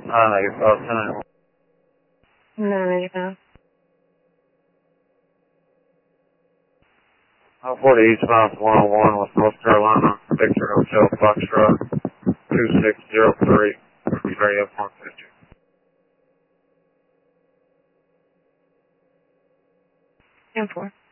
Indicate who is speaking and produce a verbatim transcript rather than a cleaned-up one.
Speaker 1: Uh, ninety-five, ten.
Speaker 2: No, ninety-five.
Speaker 1: Uh, forty eastbound one oh one, West North Carolina, Victor Hotel, Foxtrot, two six zero three, straight up one fifty.
Speaker 2: And four.